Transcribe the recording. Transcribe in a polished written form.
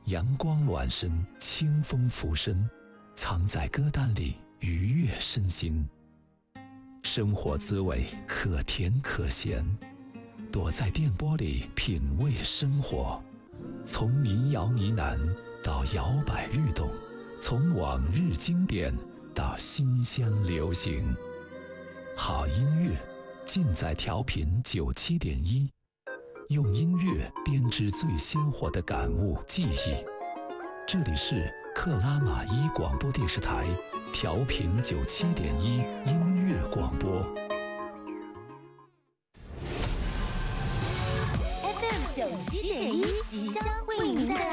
阳光暖身，清风拂身，藏在歌单里愉悦身心。生活滋味可甜可咸，躲在电波里品味生活。从民谣呢喃到摇摆律动，从往日经典到新鲜流行，好音乐尽在调频97.1，用音乐编织最鲜活的感悟记忆。这里是克拉玛依广播电视台调频97.1音乐广播。 FM 97.1即将为您带来